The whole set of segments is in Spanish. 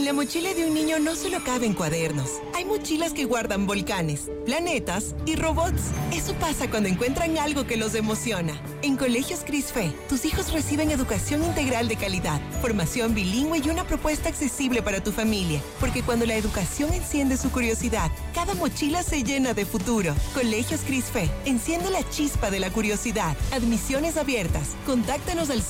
la mochila de un niño no solo caben cuadernos. Hay mochilas que guardan volcanes, planetas y robots. Eso pasa cuando encuentran algo que los emociona. En Colegios CRISFE, tus hijos reciben educación integral de calidad, formación bilingüe y una propuesta accesible para tu familia. Porque cuando la educación enciende su curiosidad, cada mochila se llena de futuro. Colegios CRISFE, enciende la chispa de la curiosidad. Admisiones abiertas. Contáctanos al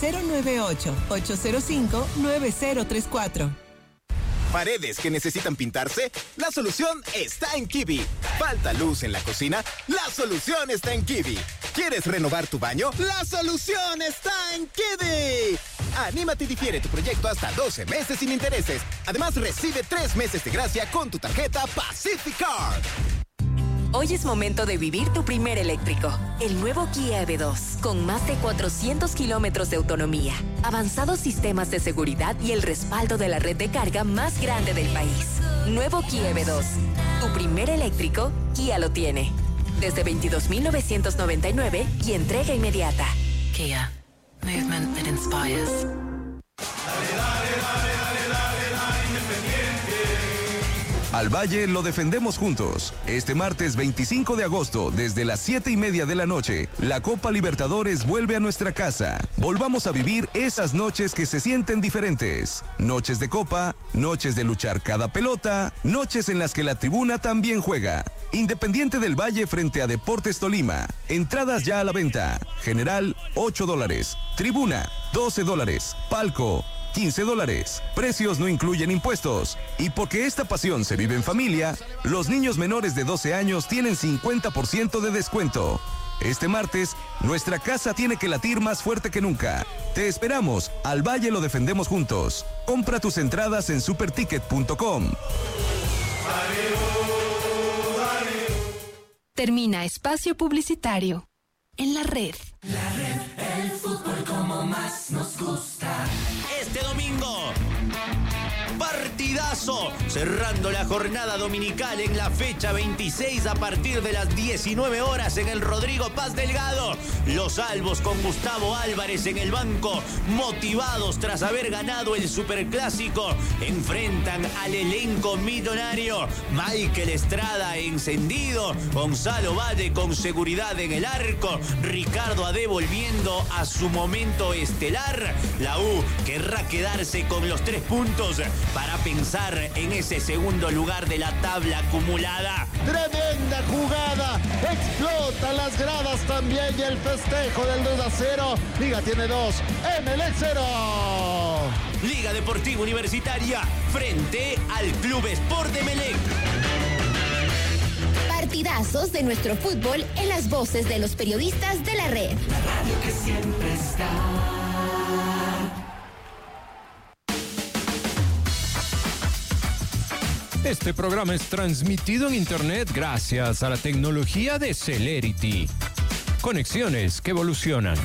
098-805-9034. ¿Paredes que necesitan pintarse? La solución está en Kiwi. ¿Falta luz en la cocina? La solución está en Kiwi. ¿Quieres renovar tu baño? ¡La solución está en Kiwi! Anímate y difiere tu proyecto hasta 12 meses sin intereses. Además, recibe 3 meses de gracia con tu tarjeta Pacific Card. Hoy es momento de vivir tu primer eléctrico. El nuevo Kia EV2, con más de 400 kilómetros de autonomía, avanzados sistemas de seguridad y el respaldo de la red de carga más grande del país. Nuevo Kia EV2. Tu primer eléctrico, Kia lo tiene. Desde 22,999 y entrega inmediata. Kia. Movement that inspires. Al Valle lo defendemos juntos. Este martes 25 de agosto, desde las 7:30 de la noche, la Copa Libertadores vuelve a nuestra casa. Volvamos a vivir esas noches que se sienten diferentes. Noches de Copa, noches de luchar cada pelota, noches en las que la tribuna también juega. Independiente del Valle frente a Deportes Tolima. Entradas ya a la venta. General, $8. Tribuna, $12. Palco, $15. Precios no incluyen impuestos. Y porque esta pasión se vive en familia, los niños menores de 12 años tienen 50% de descuento. Este martes, nuestra casa tiene que latir más fuerte que nunca. Te esperamos. Al Valle lo defendemos juntos. Compra tus entradas en superticket.com. Termina espacio publicitario. En la red. La red, el fútbol como más nos gusta. Este domingo, partidazo, cerrando la jornada dominical en la fecha 26 a partir de las 19 horas en el Rodrigo Paz Delgado. Los albos con Gustavo Álvarez en el banco, motivados tras haber ganado el Superclásico, enfrentan al elenco millonario. Michael Estrada encendido, Gonzalo Valle con seguridad en el arco, Ricardo Ade volviendo a su momento estelar. La U querrá quedarse con los 3 puntos para pensar en ese segundo lugar de la tabla acumulada. Tremenda jugada, explota las gradas también y el festejo del 2-0. Liga tiene 2, Emelec 0. Liga Deportiva Universitaria frente al Club Sport de Emelec. Partidazos de nuestro fútbol en las voces de los periodistas de la red. La radio que siempre está. Este programa es transmitido en internet gracias a la tecnología de Celerity. Conexiones que evolucionan.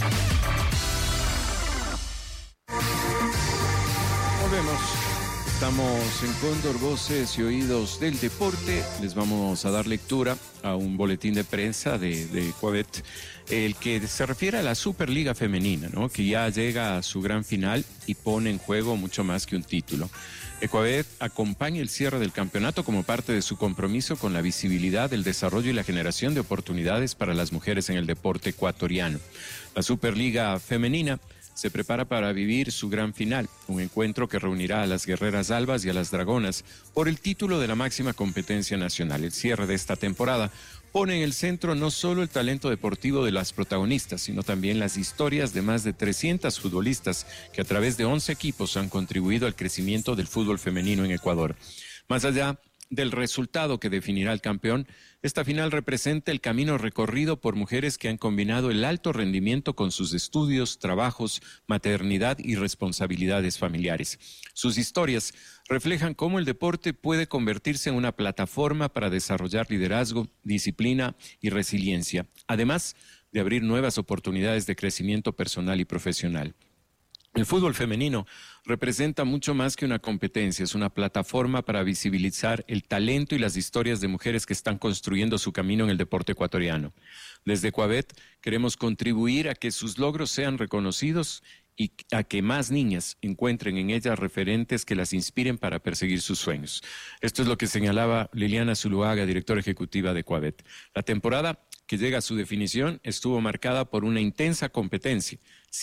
Volvemos. Estamos en Cóndor, Voces y Oídos del Deporte. Les vamos a dar lectura a un boletín de prensa de Ecuavet, el que se refiere a la Superliga Femenina, ¿no? Que ya llega a su gran final y pone en juego mucho más que un título. Ecuavet acompaña el cierre del campeonato como parte de su compromiso con la visibilidad, el desarrollo y la generación de oportunidades para las mujeres en el deporte ecuatoriano. La Superliga Femenina se prepara para vivir su gran final, un encuentro que reunirá a las guerreras albas y a las dragonas por el título de la máxima competencia nacional. El cierre de esta temporada pone en el centro no solo el talento deportivo de las protagonistas, sino también las historias de más de 300 futbolistas que a través de 11 equipos han contribuido al crecimiento del fútbol femenino en Ecuador. Más allá del resultado que definirá el campeón, esta final representa el camino recorrido por mujeres que han combinado el alto rendimiento con sus estudios, trabajos, maternidad y responsabilidades familiares. Sus historias reflejan cómo el deporte puede convertirse en una plataforma para desarrollar liderazgo, disciplina y resiliencia, además de abrir nuevas oportunidades de crecimiento personal y profesional. El fútbol femenino representa mucho más que una competencia, es una plataforma para visibilizar el talento y las historias de mujeres que están construyendo su camino en el deporte ecuatoriano. Desde Ecuavet queremos contribuir a que sus logros sean reconocidos y a que más niñas encuentren en ellas referentes que las inspiren para perseguir sus sueños. Esto es lo que señalaba Liliana Zuluaga, directora ejecutiva de Ecuavet. La temporada que llega a su definición estuvo marcada por una intensa competencia.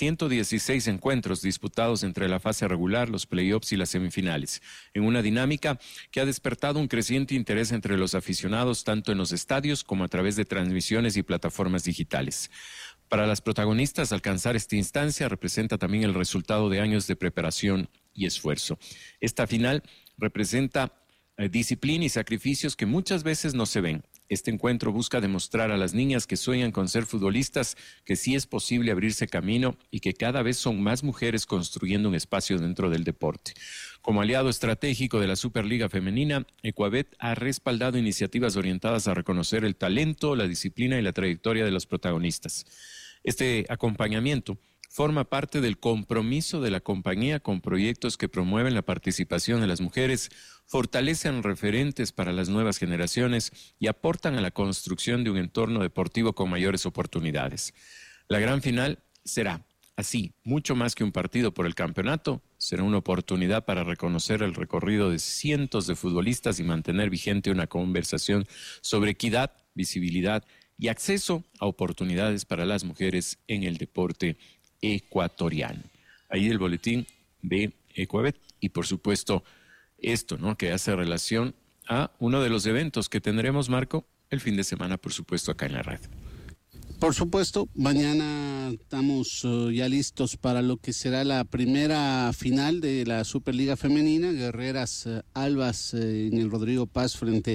116 encuentros disputados entre la fase regular, los playoffs y las semifinales, en una dinámica que ha despertado un creciente interés entre los aficionados tanto en los estadios como a través de transmisiones y plataformas digitales. Para las protagonistas, alcanzar esta instancia representa también el resultado de años de preparación y esfuerzo. Esta final representa disciplina y sacrificios que muchas veces no se ven. Este encuentro busca demostrar a las niñas que sueñan con ser futbolistas que sí es posible abrirse camino y que cada vez son más mujeres construyendo un espacio dentro del deporte. Como aliado estratégico de la Superliga Femenina, Ecuavet ha respaldado iniciativas orientadas a reconocer el talento, la disciplina y la trayectoria de los protagonistas. Este acompañamiento forma parte del compromiso de la compañía con proyectos que promueven la participación de las mujeres, fortalecen referentes para las nuevas generaciones y aportan a la construcción de un entorno deportivo con mayores oportunidades. La gran final será, así, mucho más que un partido por el campeonato, será una oportunidad para reconocer el recorrido de cientos de futbolistas y mantener vigente una conversación sobre equidad, visibilidad y acceso a oportunidades para las mujeres en el deporte ecuatoriano. Ahí el boletín de Ecuavet y por supuesto esto, ¿no?, que hace relación a uno de los eventos que tendremos, Marco, el fin de semana, por supuesto, acá en la red. Por supuesto, mañana estamos ya listos para lo que será la primera final de la Superliga Femenina, Guerreras Albas en el Rodrigo Paz frente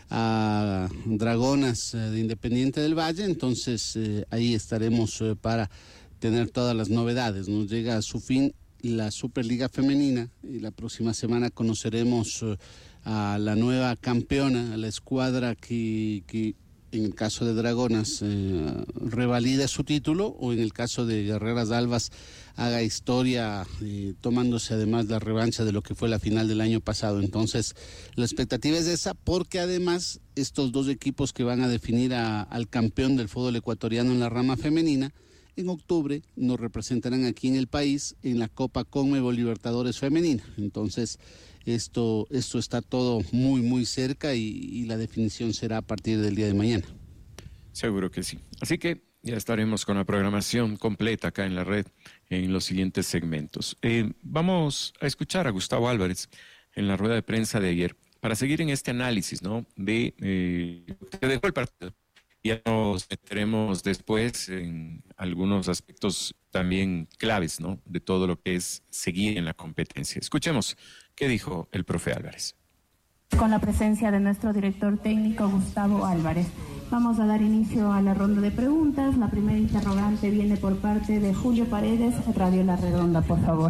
a Dragonas de Independiente del Valle. Entonces ahí estaremos para tener todas las novedades. Nos llega a su fin la Superliga Femenina y la próxima semana conoceremos a la nueva campeona, a la escuadra que en el caso de Dragonas revalida su título, o en el caso de Guerreras Albas haga historia tomándose además la revancha de lo que fue la final del año pasado. Entonces la expectativa es esa, porque además estos dos equipos que van a definir al campeón del fútbol ecuatoriano en la rama femenina en octubre nos representarán aquí en el país en la Copa Conmebol Libertadores Femenina. Entonces esto está todo muy muy cerca y la definición será a partir del día de mañana. Seguro que sí. Así que ya estaremos con la programación completa acá en la red en los siguientes segmentos. Vamos a escuchar a Gustavo Álvarez en la rueda de prensa de ayer para seguir en este análisis, ¿no?, de que dejó el partido. Ya nos meteremos después en algunos aspectos también claves, ¿no?, de todo lo que es seguir en la competencia. Escuchemos qué dijo el profe Álvarez. Con la presencia de nuestro director técnico Gustavo Álvarez, vamos a dar inicio a la ronda de preguntas. La primera interrogante viene por parte de Julio Paredes, Radio La Redonda, por favor.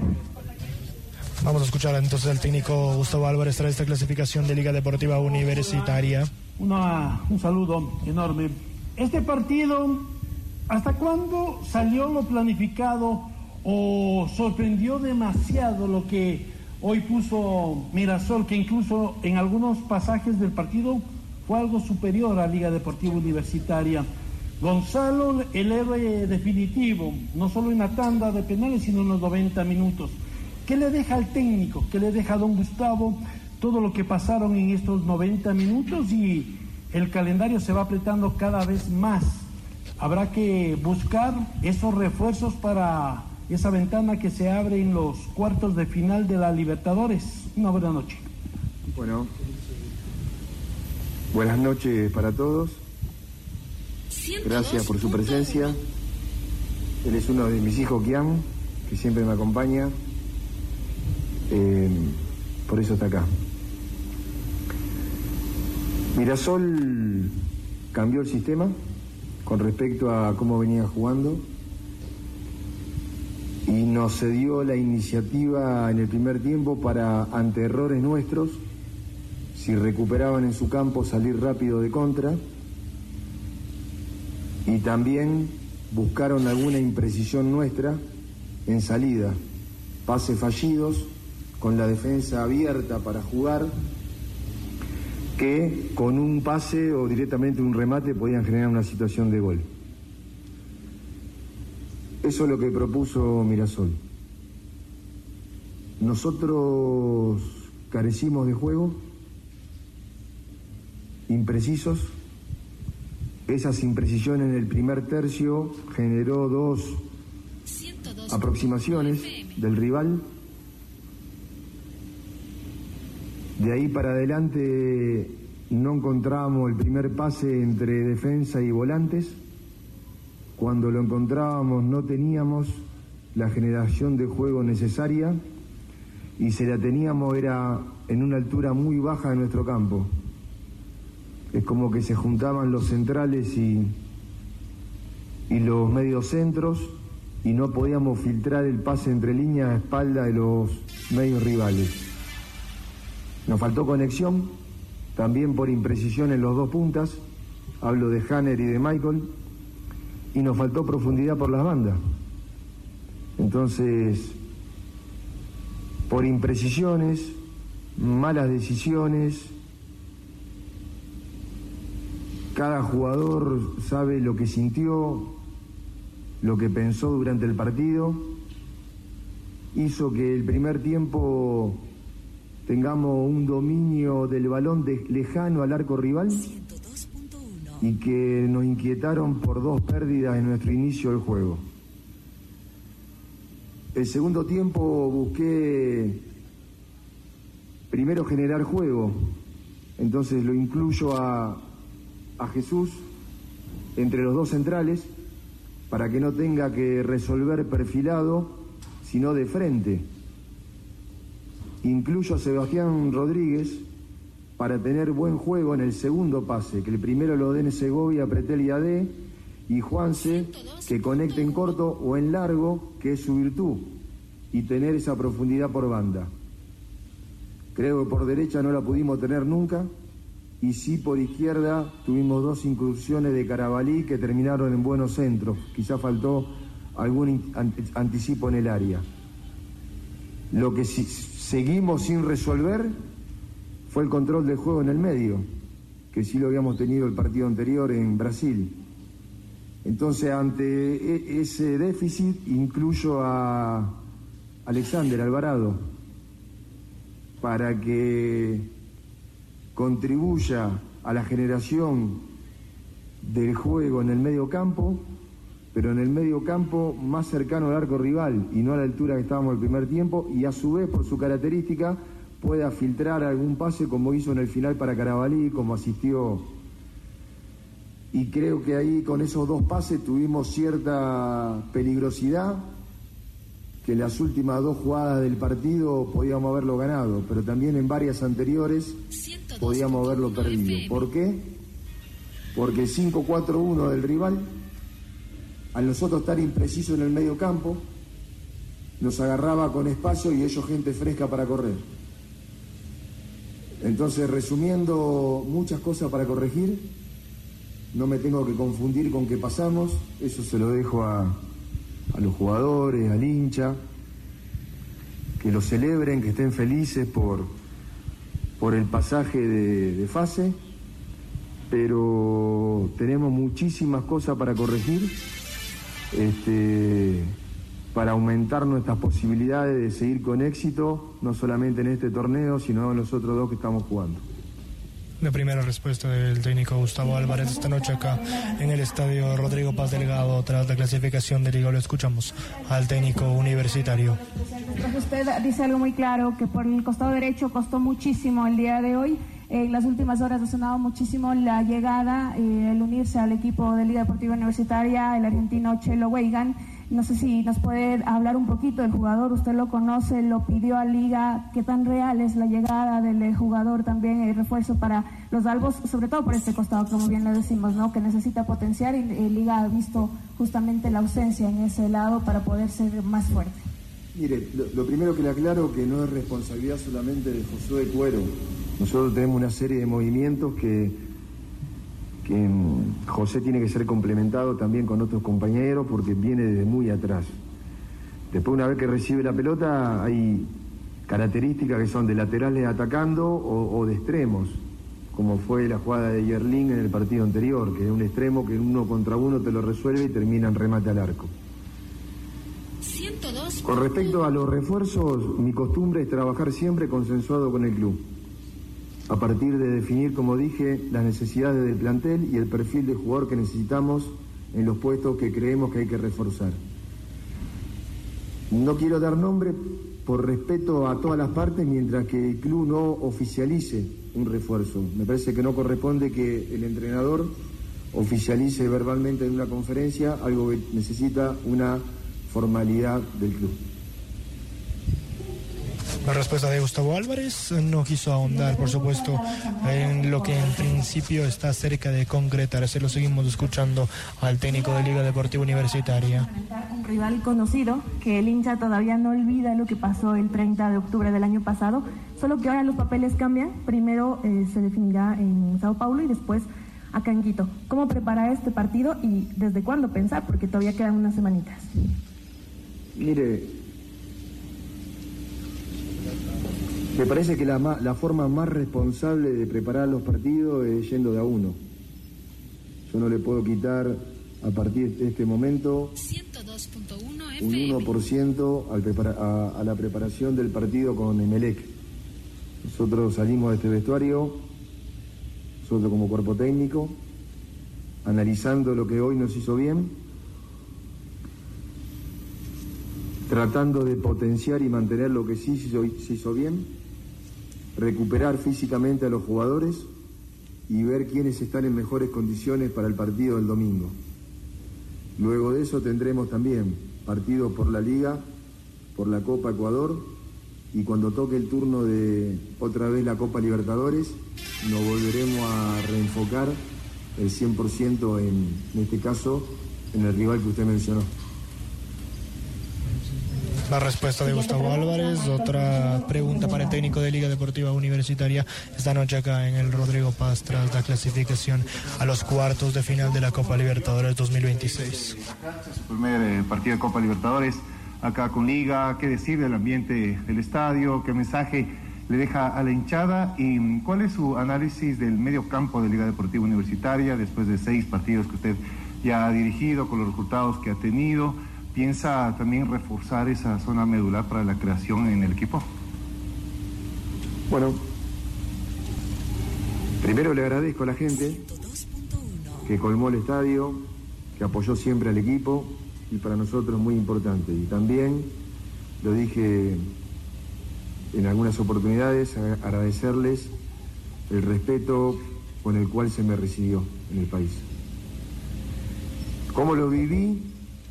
Vamos a escuchar entonces al técnico Gustavo Álvarez tras esta clasificación de Liga Deportiva Universitaria. Un saludo enorme. Este partido, ¿hasta cuándo salió lo planificado o sorprendió demasiado lo que hoy puso Mirasol, que incluso en algunos pasajes del partido fue algo superior a Liga Deportiva Universitaria? Gonzalo, el héroe definitivo, no solo en la tanda de penales, sino en los 90 minutos. ¿Qué le deja al técnico? ¿Qué le deja a don Gustavo todo lo que pasaron en estos 90 minutos? Y el calendario se va apretando cada vez más. Habrá que buscar esos refuerzos para esa ventana que se abre en los cuartos de final de la Libertadores. Una buena noche. Bueno, buenas noches para todos. Gracias por su presencia. Él es uno de mis hijos, Kian, que siempre me acompaña. Por eso está acá. Mirasol cambió el sistema con respecto a cómo venía jugando y nos cedió la iniciativa en el primer tiempo para, ante errores nuestros, si recuperaban en su campo, salir rápido de contra, y también buscaron alguna imprecisión nuestra en salida, pases fallidos con la defensa abierta para jugar, que con un pase o directamente un remate podían generar una situación de gol. Eso es lo que propuso Mirasol. Nosotros carecimos de juego, imprecisos. Esas imprecisiones en el primer tercio generó 2 aproximaciones del rival. De ahí para adelante no encontrábamos el primer pase entre defensa y volantes. Cuando lo encontrábamos no teníamos la generación de juego necesaria, y si la teníamos era en una altura muy baja de nuestro campo. Es como que se juntaban los centrales y los mediocentros y no podíamos filtrar el pase entre líneas a espalda de los medios rivales. Nos faltó conexión, también por imprecisión en los 2 puntas, hablo de Hanner y de Michael, y nos faltó profundidad por las bandas. Entonces, por imprecisiones, malas decisiones, cada jugador sabe lo que sintió, lo que pensó durante el partido, hizo que el primer tiempo tengamos un dominio del balón lejano al arco rival y que nos inquietaron por 2 pérdidas en nuestro inicio del juego. El segundo tiempo busqué primero generar juego, entonces lo incluyo a Jesús entre los 2 centrales para que no tenga que resolver perfilado, sino de frente. Incluyo a Sebastián Rodríguez para tener buen juego en el segundo pase, que el primero lo den Segovia, Pretel y AD, y Juanse que conecte en corto o en largo, que es su virtud, y tener esa profundidad por banda. Creo que por derecha no la pudimos tener nunca, y sí por izquierda tuvimos 2 incursiones de Carabalí que terminaron en buenos centros. Quizá faltó algún anticipo en el área. Lo que seguimos sin resolver fue el control del juego en el medio, que sí lo habíamos tenido el partido anterior en Brasil. Entonces, ante ese déficit, incluyo a Alexander Alvarado para que contribuya a la generación del juego en el medio campo, pero en el medio campo más cercano al arco rival y no a la altura que estábamos el primer tiempo, y a su vez, por su característica, pueda filtrar algún pase como hizo en el final para Carabalí, como asistió. Y creo que ahí con esos 2 pases tuvimos cierta peligrosidad, que en las últimas 2 jugadas del partido podíamos haberlo ganado, pero también en varias anteriores podíamos haberlo perdido. ¿Por qué? Porque el 5-4-1 del rival, al nosotros estar imprecisos en el medio campo, nos agarraba con espacio y ellos gente fresca para correr. Entonces, resumiendo, muchas cosas para corregir, no me tengo que confundir con qué pasamos, eso se lo dejo a los jugadores, al hincha, que lo celebren, que estén felices por el pasaje de fase, pero tenemos muchísimas cosas para corregir, para aumentar nuestras posibilidades de seguir con éxito, no solamente en este torneo, sino en los otros 2 que estamos jugando. La primera respuesta del técnico Gustavo Álvarez esta noche acá en el estadio Rodrigo Paz Delgado tras la clasificación de Liga. Lo escuchamos al técnico universitario. Usted dice algo muy claro, que por el costado derecho costó muchísimo el día de hoy. En las últimas horas ha sonado muchísimo la llegada, el unirse al equipo de Liga Deportiva Universitaria, el argentino Chelo Weigan. No sé si nos puede hablar un poquito del jugador, usted lo conoce, lo pidió a Liga, ¿qué tan real es la llegada del jugador también, el refuerzo para los albos, sobre todo por este costado, como bien lo decimos, ¿no? Que necesita potenciar, y Liga ha visto justamente la ausencia en ese lado para poder ser más fuerte? Mire, lo primero que le aclaro, que no es responsabilidad solamente de Josué Cuero. Nosotros tenemos una serie de movimientos que José tiene que ser complementado también con otros compañeros porque viene desde muy atrás. Después, una vez que recibe la pelota, hay características que son de laterales atacando o de extremos, como fue la jugada de Yerlín en el partido anterior, que es un extremo que 1 contra 1 te lo resuelve y termina en remate al arco. Con respecto a los refuerzos, mi costumbre es trabajar siempre consensuado con el club, a partir de definir, como dije, las necesidades del plantel y el perfil de jugador que necesitamos en los puestos que creemos que hay que reforzar. No quiero dar nombre por respeto a todas las partes mientras que el club no oficialice un refuerzo. Me parece que no corresponde que el entrenador oficialice verbalmente en una conferencia algo que necesita una formalidad del club. La respuesta de Gustavo Álvarez no quiso ahondar, por supuesto, en lo que en principio está cerca de concretarse. Lo seguimos escuchando al técnico de Liga Deportiva Universitaria. Un rival conocido, que el hincha todavía no olvida lo que pasó el 30 de octubre del año pasado, solo que ahora los papeles cambian. Primero se definirá en Sao Paulo y después acá en Quito. ¿Cómo preparar este partido y desde cuándo pensar? Porque todavía quedan unas semanitas. Mire, me parece que la forma más responsable de preparar los partidos es yendo de a uno. Yo no le puedo quitar a partir de este momento 102.1 un 1% a la preparación del partido con Emelec. Nosotros salimos de este vestuario, nosotros como cuerpo técnico, analizando lo que hoy nos hizo bien, tratando de potenciar y mantener lo que sí se hizo bien, recuperar físicamente a los jugadores y ver quiénes están en mejores condiciones para el partido del domingo. Luego de eso tendremos también partido por la Liga, por la Copa Ecuador, y cuando toque el turno de otra vez la Copa Libertadores, nos volveremos a reenfocar el 100% en este caso, en el rival que usted mencionó. La respuesta de Gustavo Álvarez. Otra pregunta para el técnico de Liga Deportiva Universitaria esta noche acá en el Rodrigo Paz tras la clasificación a los cuartos de final de la Copa Libertadores 2026. Su primer partido de Copa Libertadores acá con Liga. ¿Qué decir del ambiente del estadio? ¿Qué mensaje le deja a la hinchada? ¿Y cuál es su análisis del medio campo de Liga Deportiva Universitaria después de 6 partidos que usted ya ha dirigido, con los resultados que ha tenido? ¿Piensa también reforzar esa zona medular para la creación en el equipo? Bueno, primero le agradezco a la gente que colmó el estadio, que apoyó siempre al equipo, y para nosotros muy importante. Y también, lo dije en algunas oportunidades, agradecerles el respeto con el cual se me recibió en el país. ¿Cómo lo viví?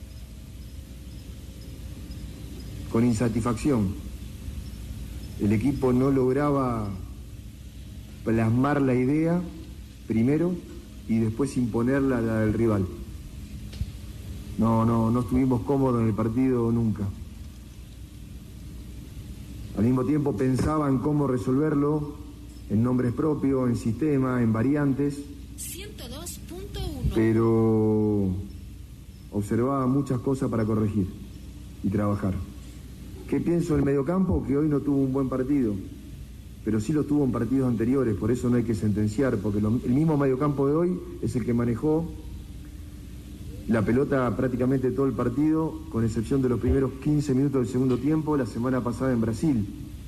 Con insatisfacción. El equipo no lograba plasmar la idea primero y después imponerla a la del rival. No estuvimos cómodos en el partido nunca. Al mismo tiempo pensaba en cómo resolverlo, en nombres propios, en sistema, en variantes, 102.1. pero observaba muchas cosas para corregir y trabajar. ¿Qué pienso del mediocampo? Que hoy no tuvo un buen partido, pero sí lo tuvo en partidos anteriores, por eso no hay que sentenciar, porque el mismo mediocampo de hoy es el que manejó la pelota prácticamente todo el partido, con excepción de los primeros 15 minutos del segundo tiempo, la semana pasada en Brasil.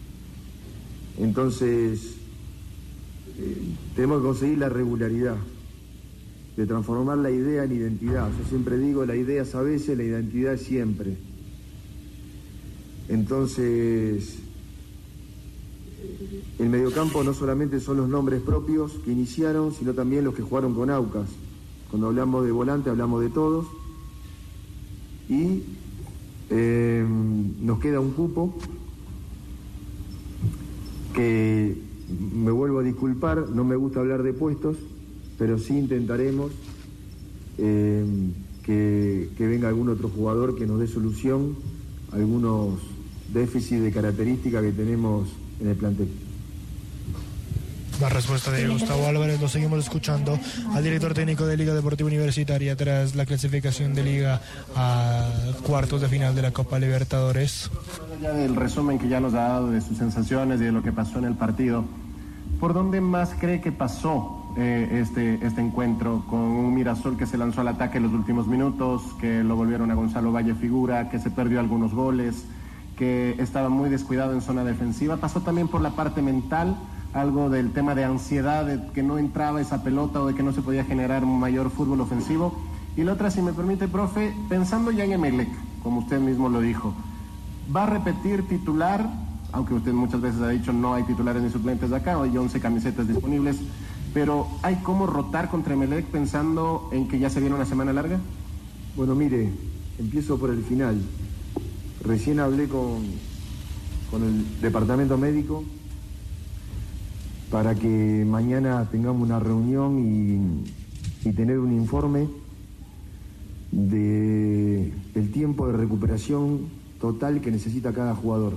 Entonces, tenemos que conseguir la regularidad, de transformar la idea en identidad. Yo siempre digo, la idea es a veces, la identidad es siempre. Entonces, el mediocampo no solamente son los nombres propios que iniciaron, sino también los que jugaron con Aucas. Cuando hablamos de volante hablamos de todos. Y nos queda un cupo que, me vuelvo a disculpar, no me gusta hablar de puestos, pero sí intentaremos que venga algún otro jugador que nos dé solución a algunos déficits de característica que tenemos en el plantel. La respuesta de Gustavo Álvarez. Lo seguimos escuchando al director técnico de Liga Deportiva Universitaria tras la clasificación de Liga a cuartos de final de la Copa Libertadores. Ya del resumen que ya nos ha dado de sus sensaciones y de lo que pasó en el partido, ¿por dónde más cree que pasó este encuentro con un Mirasol que se lanzó al ataque en los últimos minutos, que lo volvieron a Gonzalo Valle figura, que se perdió algunos goles, que estaba muy descuidado en zona defensiva? Pasó también por la parte mental, algo del tema de ansiedad, de que no entraba esa pelota o de que no se podía generar un mayor fútbol ofensivo. Y la otra, si me permite, profe, pensando ya en Emelec, como usted mismo lo dijo, ¿va a repetir titular? Aunque usted muchas veces ha dicho no hay titulares ni suplentes de acá, hay 11 camisetas disponibles, pero ¿hay cómo rotar contra Emelec pensando en que ya se viene una semana larga? Bueno, mire, empiezo por el final. Recién hablé con el departamento médico para que mañana tengamos una reunión y tener un informe del tiempo de recuperación total que necesita cada jugador.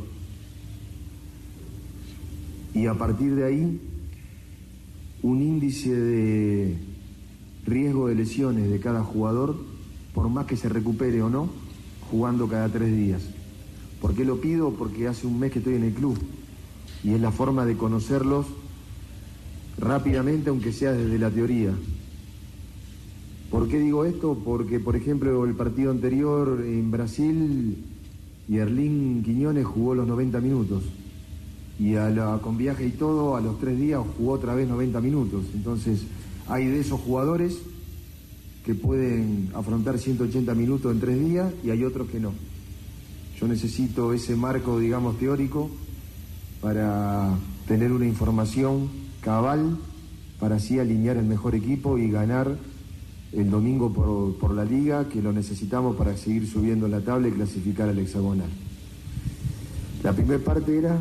Y a partir de ahí, un índice de riesgo de lesiones de cada jugador, por más que se recupere o no, jugando cada 3 días. ¿Por qué lo pido? Porque hace un mes que estoy en el club y es la forma de conocerlos rápidamente, aunque sea desde la teoría. ¿Por qué digo esto? Porque, por ejemplo, el partido anterior en Brasil, Yerlín Quiñones jugó los 90 minutos. Y con viaje y todo, a los 3 días jugó otra vez 90 minutos. Entonces, hay de esos jugadores que pueden afrontar 180 minutos en 3 días y hay otros que no. Yo necesito ese marco, digamos, teórico para tener una información cabal, para así alinear el mejor equipo y ganar el domingo por la liga, que lo necesitamos para seguir subiendo la tabla y clasificar al hexagonal. La primera parte era...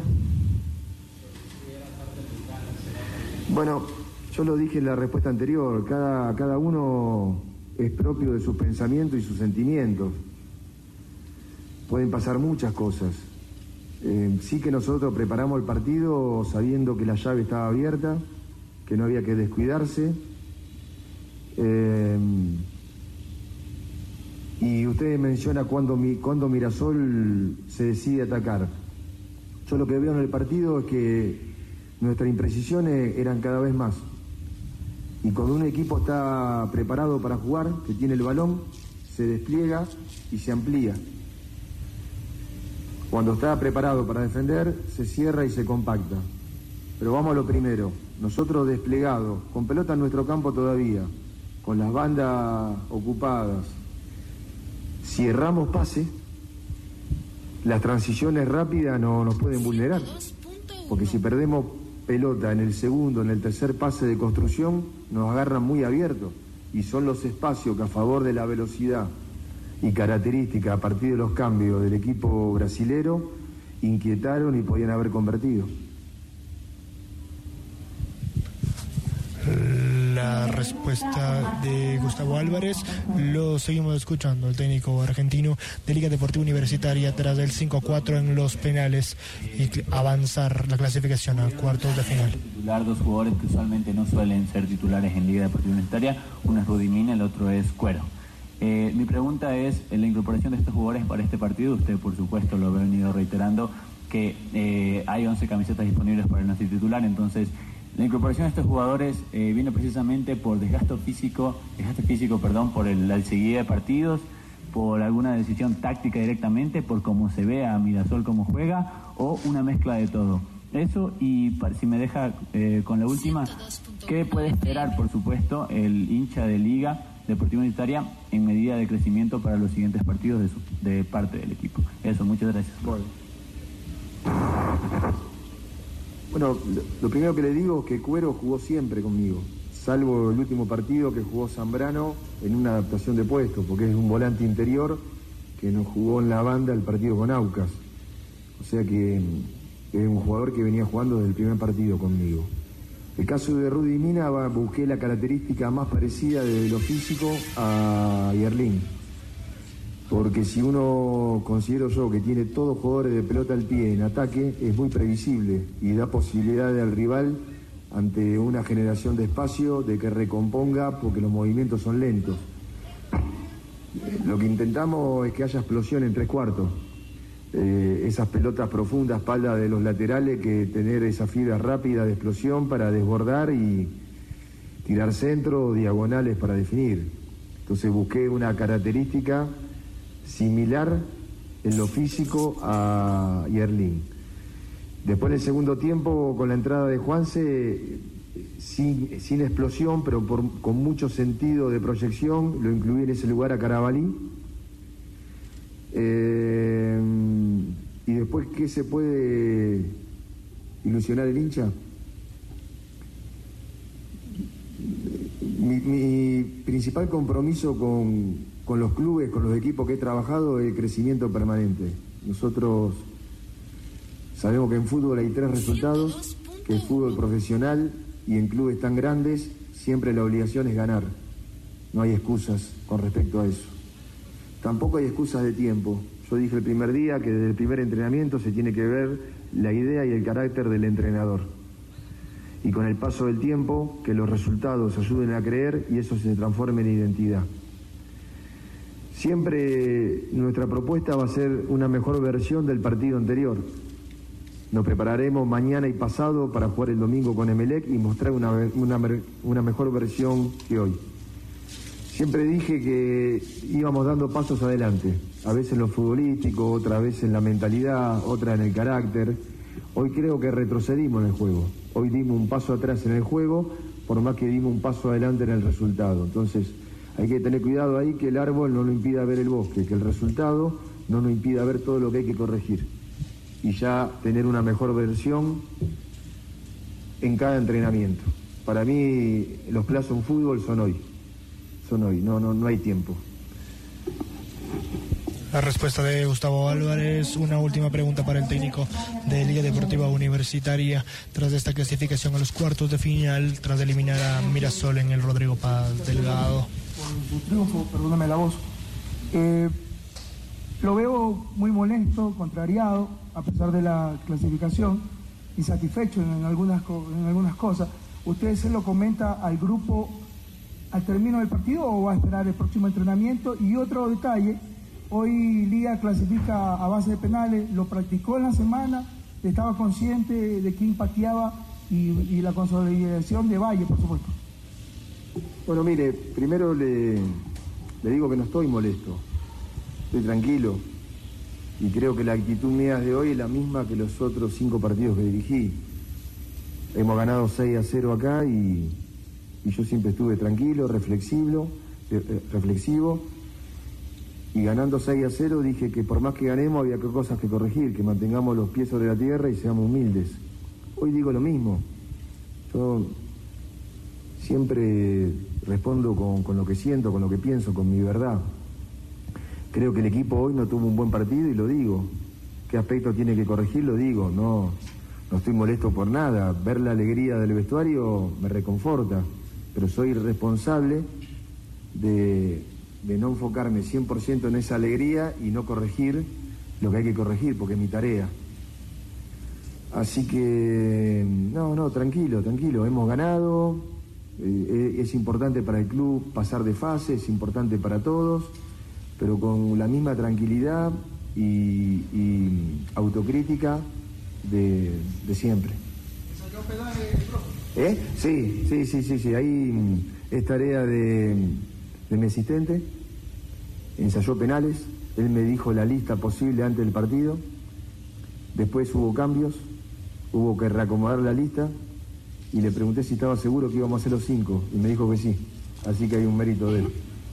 Bueno, yo lo dije en la respuesta anterior, cada uno es propio de sus pensamientos y sus sentimientos. Pueden pasar muchas cosas. Sí que nosotros preparamos el partido sabiendo que la llave estaba abierta, que no había que descuidarse. Y usted menciona cuando Mirasol se decide atacar. Yo lo que veo en el partido es que nuestras imprecisiones eran cada vez más. Y cuando un equipo está preparado para jugar, que tiene el balón, se despliega y se amplía. Cuando está preparado para defender, se cierra y se compacta. Pero vamos a lo primero. Nosotros desplegados, con pelota en nuestro campo todavía, con las bandas ocupadas, si erramos pase, las transiciones rápidas no nos pueden vulnerar. Porque si perdemos pelota en el segundo, en el tercer pase de construcción, nos agarran muy abiertos. Y son los espacios que a favor de la velocidad y característica a partir de los cambios del equipo brasilero inquietaron y podían haber convertido. La respuesta de Gustavo Álvarez, lo seguimos escuchando, el técnico argentino de Liga Deportiva Universitaria tras el 5-4 en los penales y avanzar la clasificación a cuartos de final. Titular dos jugadores que usualmente no suelen ser titulares en Liga Deportiva Universitaria, uno es Rudy Mina, el otro es Cuero. Mi pregunta es, en la incorporación de estos jugadores para este partido, usted por supuesto lo ha venido reiterando, que hay 11 camisetas disponibles para el nacional titular, entonces la incorporación de estos jugadores viene precisamente por desgaste físico, por la seguida de partidos, por alguna decisión táctica directamente, por cómo se ve a Mirasol cómo juega, o una mezcla de todo. Eso, y si me deja con la última, ¿qué puede esperar, por supuesto, el hincha de Liga Deportiva Universitaria en medida de crecimiento para los siguientes partidos de parte del equipo? Eso, muchas gracias. Bueno, lo primero que le digo es que Cuero jugó siempre conmigo, salvo el último partido que jugó Zambrano en una adaptación de puesto, porque es un volante interior que nos jugó en la banda el partido con Aucas. O sea que es un jugador que venía jugando desde el primer partido conmigo. El caso de Rudy Mina, busqué la característica más parecida de lo físico a Yerlín. Porque si uno, considero yo, que tiene todos jugadores de pelota al pie en ataque, es muy previsible y da posibilidades al rival ante una generación de espacio de que recomponga porque los movimientos son lentos. Lo que intentamos es que haya explosión en 3/4. Esas pelotas profundas, espalda de los laterales, que tener esa fibra rápida de explosión para desbordar y tirar centro o diagonales para definir. Entonces busqué una característica similar en lo físico a Yerlín. Después en el segundo tiempo, con la entrada de Juanse, sin explosión, pero con mucho sentido de proyección, lo incluí en ese lugar a Carabalí. Y después, ¿qué se puede ilusionar el hincha? Mi principal compromiso con los clubes, con los equipos que he trabajado, es el crecimiento permanente. Nosotros sabemos que en fútbol hay 3 resultados, que es fútbol profesional, y en clubes tan grandes siempre la obligación es ganar. No hay excusas con respecto a eso. Tampoco hay excusas de tiempo. Yo dije el primer día que desde el primer entrenamiento se tiene que ver la idea y el carácter del entrenador. Y con el paso del tiempo, que los resultados ayuden a creer y eso se transforme en identidad. Siempre nuestra propuesta va a ser una mejor versión del partido anterior. Nos prepararemos mañana y pasado para jugar el domingo con Emelec y mostrar una mejor versión que hoy. Siempre dije que íbamos dando pasos adelante, a veces en lo futbolístico, otra vez en la mentalidad, otra en el carácter. Hoy creo que retrocedimos en el juego. Hoy dimos un paso atrás en el juego, por más que dimos un paso adelante en el resultado. Entonces, hay que tener cuidado ahí que el árbol no nos impida ver el bosque, que el resultado no nos impida ver todo lo que hay que corregir. Y ya tener una mejor versión en cada entrenamiento. Para mí, los plazos en fútbol son hoy. No hay tiempo. La respuesta de Gustavo Álvarez. Una última pregunta para el técnico de Liga Deportiva Universitaria tras esta clasificación a los cuartos de final, tras eliminar a Mirasol en el Rodrigo Paz Delgado. Por su triunfo, perdóname la voz. Lo veo muy molesto, contrariado, a pesar de la clasificación, insatisfecho en algunas cosas. ¿Usted se lo comenta al grupo al término del partido o va a esperar el próximo entrenamiento? Y otro detalle, hoy Liga clasifica a base de penales, lo practicó en la semana, estaba consciente de quién pateaba y la consolidación de Valle, por supuesto. Bueno, mire, primero le digo que no estoy molesto, estoy tranquilo y creo que la actitud mía de hoy es la misma que los otros 5 partidos que dirigí. Hemos ganado 6-0 acá y yo siempre estuve tranquilo, reflexivo, y ganando 6-0 dije que por más que ganemos había cosas que corregir, que mantengamos los pies sobre la tierra y seamos humildes. Hoy digo lo mismo. Yo siempre respondo con lo que siento, con lo que pienso, con mi verdad. Creo que el equipo hoy no tuvo un buen partido y lo digo. ¿Qué aspecto tiene que corregir? Lo digo. No estoy molesto por nada. Ver la alegría del vestuario me reconforta. Pero soy responsable de no enfocarme 100% en esa alegría y no corregir lo que hay que corregir, porque es mi tarea. Así que, tranquilo. Hemos ganado. Es importante para el club pasar de fase, es importante para todos, pero con la misma tranquilidad y autocrítica de siempre. ¿Sacó penales, profe? Sí. Ahí es tarea de mi asistente. Ensayó penales. Él me dijo la lista posible antes del partido. Después hubo cambios. Hubo que reacomodar la lista. Y le pregunté si estaba seguro que íbamos a hacer los 5. Y me dijo que sí. Así que hay un mérito de él.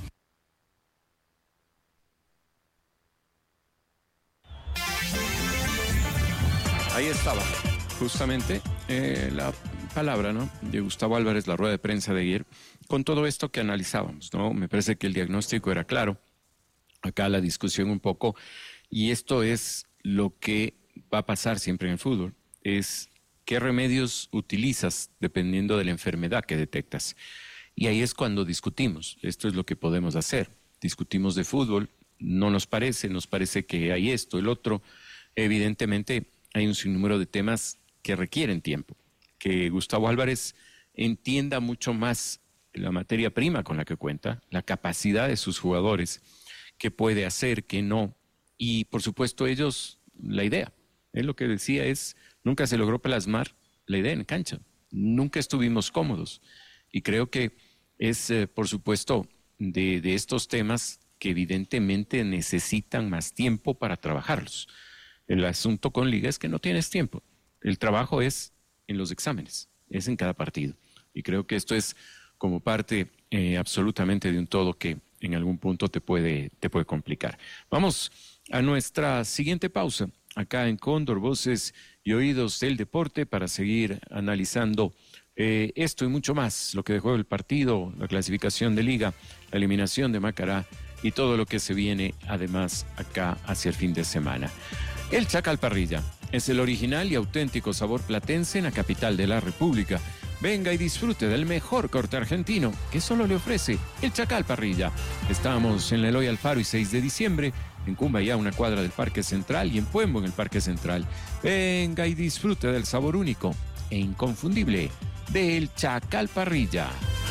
Ahí estaba, justamente, la palabra, ¿no?, de Gustavo Álvarez, la rueda de prensa de ayer, con todo esto que analizábamos, ¿no? Me parece que el diagnóstico era claro. Acá la discusión un poco, y esto es lo que va a pasar siempre en el fútbol, es qué remedios utilizas dependiendo de la enfermedad que detectas. Y ahí es cuando discutimos. Esto es lo que podemos hacer. Discutimos de fútbol, nos parece que hay esto, el otro. Evidentemente hay un sinnúmero de temas que requieren tiempo. Que Gustavo Álvarez entienda mucho más la materia prima con la que cuenta, la capacidad de sus jugadores, qué puede hacer, qué no. Y por supuesto ellos, la idea. Él lo que decía es, nunca se logró plasmar la idea en cancha. Nunca estuvimos cómodos. Y creo que es, por supuesto, de estos temas que evidentemente necesitan más tiempo para trabajarlos. El asunto con Liga es que no tienes tiempo. El trabajo es en los exámenes, es en cada partido. Y creo que esto es como parte absolutamente de un todo que en algún punto te puede complicar. Vamos a nuestra siguiente pausa, acá en Cóndor, Voces y Oídos del Deporte, para seguir analizando esto y mucho más, lo que dejó el partido, la clasificación de Liga, la eliminación de Macará y todo lo que se viene además acá hacia el fin de semana. El Chacal Parrilla es el original y auténtico sabor platense en la capital de la República. Venga y disfrute del mejor corte argentino que solo le ofrece el Chacal Parrilla. Estamos en Eloy Alfaro y 6 de diciembre, en Cumbayá, una cuadra del Parque Central, y en Puembo, en el Parque Central. Venga y disfrute del sabor único e inconfundible del Chacal Parrilla.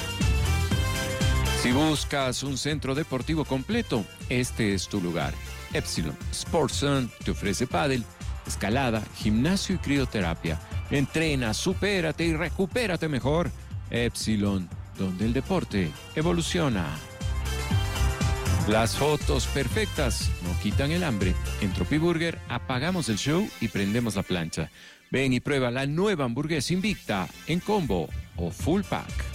Si buscas un centro deportivo completo, este es tu lugar. Epsilon Sports Zone te ofrece pádel, escalada, gimnasio y crioterapia. Entrena, supérate y recupérate mejor. Epsilon, donde el deporte evoluciona. Las fotos perfectas no quitan el hambre. En Tropiburger apagamos el show y prendemos la plancha. Ven y prueba la nueva hamburguesa Invicta en combo o full pack.